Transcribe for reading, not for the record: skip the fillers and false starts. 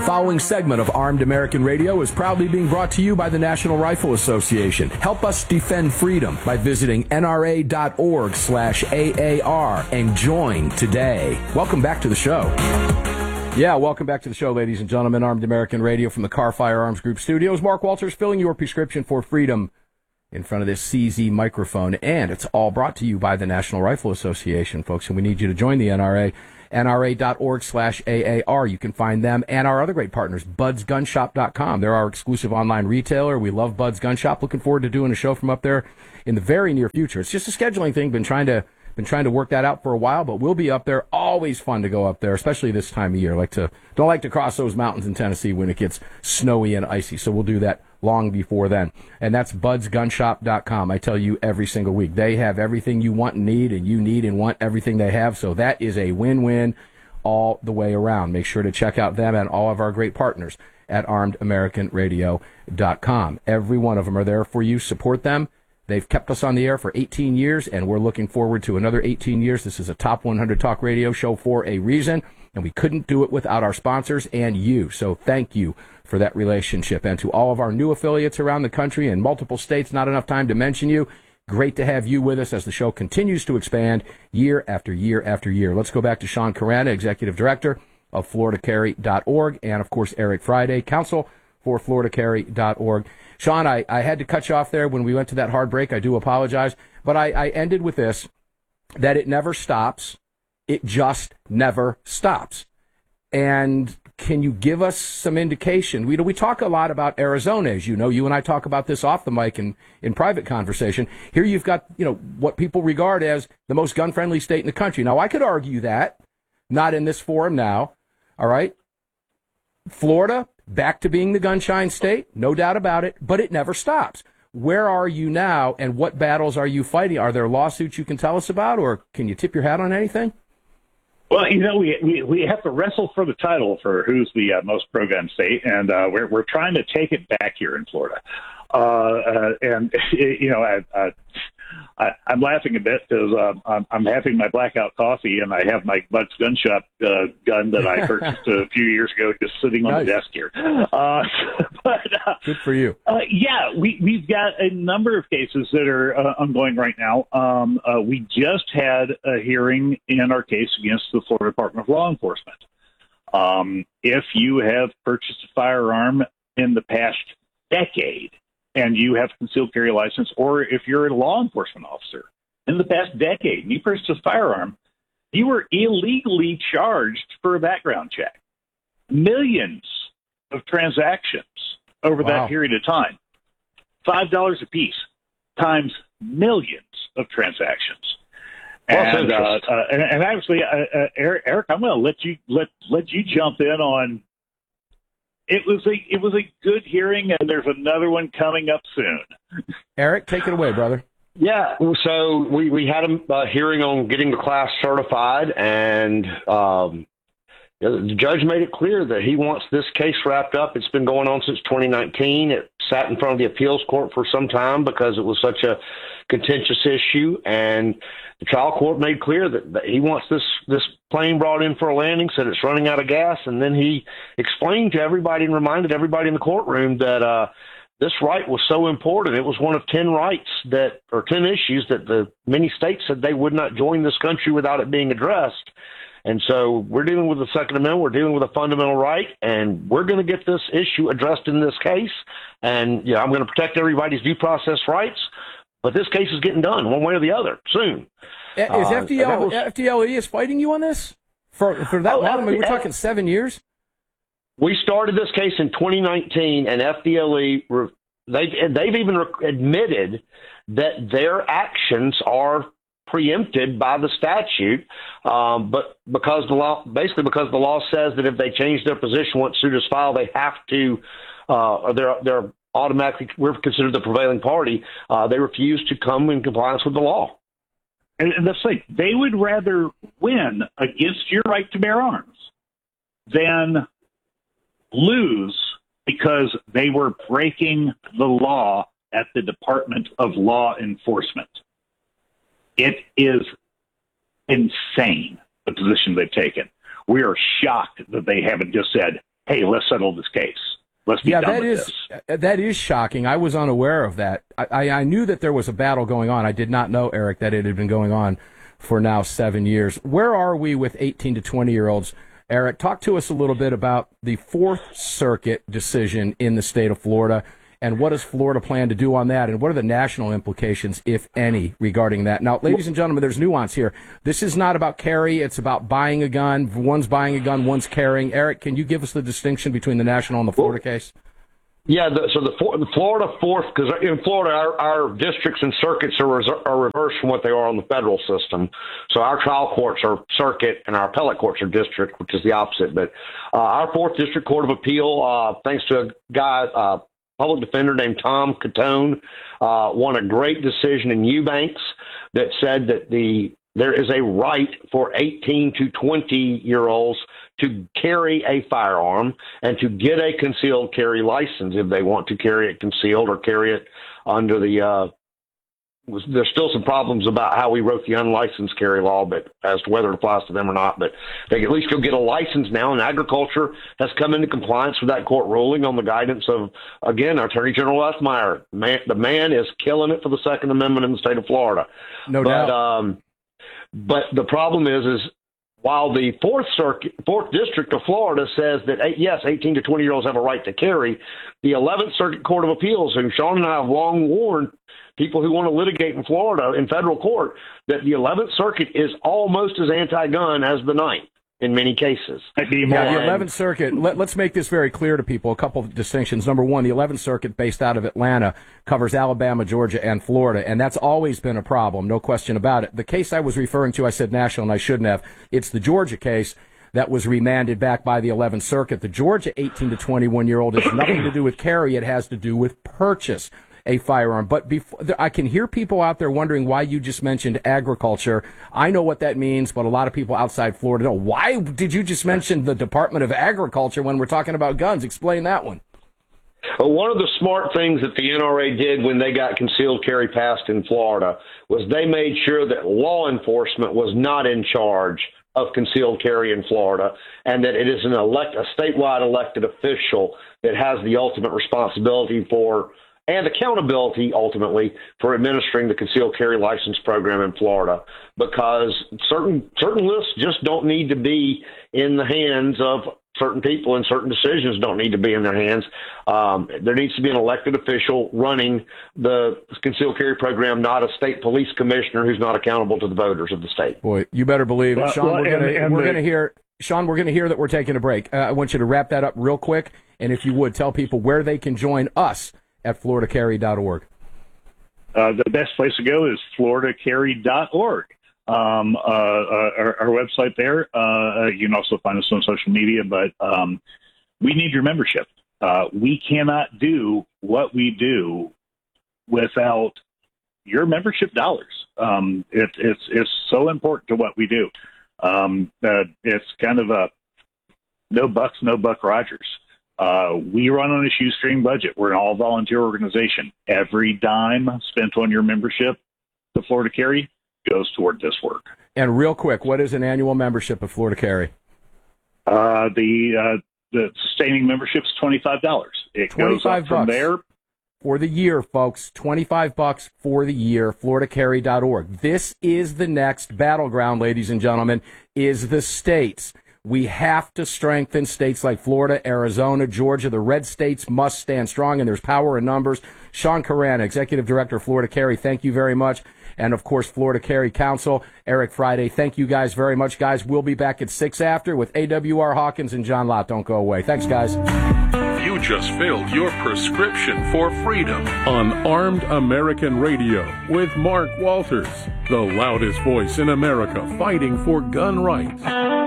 The following segment of Armed American Radio is proudly being brought to you by the National Rifle Association. Help us defend freedom by visiting nra.org/AAR and join today. Welcome back to the show. Yeah, welcome back to the show, ladies and gentlemen. Armed American Radio from the Car Firearms Group studios. Mark Walters filling your prescription for freedom in front of this CZ microphone. And it's all brought to you by the National Rifle Association, folks. And we need you to join the NRA. NRA.org/AAR. You can find them and our other great partners, BudsGunShop.com. They're our exclusive online retailer. We love Bud's Gun Shop. Looking forward to doing a show from up there in the very near future. It's just a scheduling thing. Been trying to work that out for a while, but we'll be up there. Always fun to go up there, especially this time of year. Don't like to cross those mountains in Tennessee when it gets snowy and icy. So we'll do that long before then. And that's BudsGunShop.com. I tell you every single week, they have everything you want and need, and you need and want everything they have. So that is a win-win all the way around. Make sure to check out them and all of our great partners at ArmedAmericanRadio.com. Every one of them are there for you. Support them. They've kept us on the air for 18 years, and we're looking forward to another 18 years. This is a Top 100 Talk Radio show for a reason, and we couldn't do it without our sponsors and you. So thank you for that relationship. And to all of our new affiliates around the country in multiple states, not enough time to mention you, great to have you with us as the show continues to expand year after year after year. Let's go back to Sean Carana, Executive Director of FloridaCarry.org, and, of course, Eric Friday, Counsel for FloridaCarry.org. Sean, I had to cut you off there when we went to that hard break. I do apologize. But I ended with this, that it never stops. It just never stops. And can you give us some indication? We talk a lot about Arizona, as you know. You and I talk about this off the mic and in private conversation. Here you've got, what people regard as the most gun-friendly state in the country. Now, I could argue that, not in this forum now, all right? Florida, back to being the gunshine state, no doubt about it, but it never stops. Where are you now, and what battles are you fighting? Are there lawsuits you can tell us about, or can you tip your hat on anything? Well, we have to wrestle for the title for who's the most pro-gun state, and we're trying to take it back here in Florida. I'm laughing a bit because I'm having my blackout coffee, and I have my Bud's Gun Shop gun that I purchased a few years ago just sitting on the desk here. Good for you. We've got a number of cases that are ongoing right now. We just had a hearing in our case against the Florida Department of Law Enforcement. If you have purchased a firearm in the past decade, and you have a concealed carry license, or if you're a law enforcement officer in the past decade and you purchased a firearm, you were illegally charged for a background check. Millions of transactions over that period of time. $5 a piece times millions of transactions. And actually, Eric, I'm going to let you jump in on. It was a good hearing, and there's another one coming up soon. Eric, take it away, brother. Yeah, so we had a hearing on getting the class certified, and the judge made it clear that he wants this case wrapped up. It's been going on since 2019. It sat in front of the appeals court for some time because it was such a contentious issue, and the trial court made clear that he wants this plane brought in for a landing, said it's running out of gas, and then he explained to everybody and reminded everybody in the courtroom that this right was so important. It was one of 10 issues that the many states said they would not join this country without it being addressed. And so we're dealing with the Second Amendment. We're dealing with a fundamental right, and we're going to get this issue addressed in this case. And I'm going to protect everybody's due process rights. But this case is getting done one way or the other soon. Is FDLE is fighting you on this for that long? I mean, we're talking 7 years. We started this case in 2019, and FDLE they've even admitted that their actions are preempted by the statute, but because the law says that if they change their position once suit is filed, they have to, they're automatically, we're considered the prevailing party. They refuse to come in compliance with the law. And that's like, they would rather win against your right to bear arms than lose because they were breaking the law at the Department of Law Enforcement. It is insane, the position they've taken. We are shocked that they haven't just said, hey, let's settle this case. Let's be done with this. That is shocking. I was unaware of that. I knew that there was a battle going on. I did not know, Eric, that it had been going on for now 7 years. Where are we with 18 to 20-year-olds? Eric, talk to us a little bit about the Fourth Circuit decision in the state of Florida, and what does Florida plan to do on that, and what are the national implications, if any, regarding that? Now, ladies and gentlemen, there's nuance here. This is not about carry. It's about buying a gun. One's buying a gun, one's carrying. Eric, can you give us the distinction between the national and the Florida case? Yeah, the Florida fourth, because in Florida, our districts and circuits are reversed from what they are on the federal system. So our trial courts are circuit and our appellate courts are district, which is the opposite. But our Fourth District Court of Appeal, thanks to a guy, public defender named Tom Catone, won a great decision in Eubanks that said that there is a right for 18 to 20-year-olds to carry a firearm and to get a concealed carry license if they want to carry it concealed or carry it under the there's still some problems about how we wrote the unlicensed carry law, but as to whether it applies to them or not. But they can at least go get a license now, and agriculture has come into compliance with that court ruling on the guidance of, again, Attorney General Westmeyer. The man is killing it for the Second Amendment in the state of Florida. No doubt. But the problem is while the Fourth District of Florida says that, yes, 18 to 20-year-olds have a right to carry, the 11th Circuit Court of Appeals, and Sean and I have long warned people who want to litigate in Florida in federal court that the 11th Circuit is almost as anti-gun as the 9th in many cases. Yeah, the 11th Circuit, let's make this very clear to people, a couple of distinctions. Number one, the 11th Circuit, based out of Atlanta, covers Alabama, Georgia, and Florida, and that's always been a problem, no question about it. The case I was referring to, I said national, and I shouldn't have. It's the Georgia case that was remanded back by the 11th Circuit. The Georgia 18 to 21-year-old has nothing to do with carry. It has to do with purchase a firearm. But I can hear people out there wondering why you just mentioned agriculture. I know what that means, but a lot of people outside Florida don't. Why did you just mention the Department of Agriculture when we're talking about guns? Explain that one. Well, one of the smart things that the NRA did when they got concealed carry passed in Florida was they made sure that law enforcement was not in charge of concealed carry in Florida, and that it is a statewide elected official that has the ultimate responsibility for and accountability, ultimately, for administering the concealed carry license program in Florida, because certain lists just don't need to be in the hands of certain people, and certain decisions don't need to be in their hands. There needs to be an elected official running the concealed carry program, not a state police commissioner who's not accountable to the voters of the state. Boy, you better believe it. Sean, we're going to hear that we're taking a break. I want you to wrap that up real quick, and if you would, tell people where they can join us at floridacarry.org. The best place to go is floridacarry.org. Our website there. You can also find us on social media, but we need your membership. We cannot do what we do without your membership dollars. It's so important to what we do. It's kind of a no bucks, no Buck Rogers. We run on a shoestring budget. We're an all-volunteer organization. Every dime spent on your membership to Florida Carry goes toward this work. And real quick, what is an annual membership of Florida Carry? The sustaining membership is $25. It goes up from there. For the year, folks, $25 for the year, floridacarry.org. This is the next battleground, ladies and gentlemen, is the states. We have to strengthen states like Florida, Arizona, Georgia. The red states must stand strong, and there's power in numbers. Sean Caran, Executive Director of Florida Carry, thank you very much. And, of course, Florida Carry Counsel, Eric Friday, thank you guys very much. Guys, we'll be back at 6 after with AWR Hawkins and John Lott. Don't go away. Thanks, guys. You just filled your prescription for freedom on Armed American Radio with Mark Walters, the loudest voice in America fighting for gun rights.